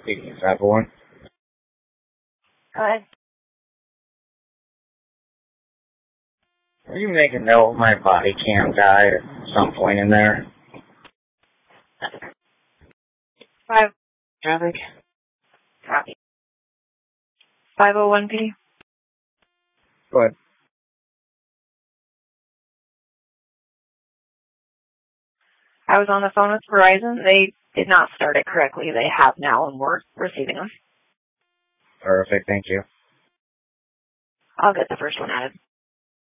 1. Go ahead. Will you make a note my body cam died at some point in there? 5. Traffic. Copy. 501P. Go ahead. I was on the phone with Verizon. They did not start it correctly. They have now, and we're receiving them. Perfect, thank you. I'll get the first one added.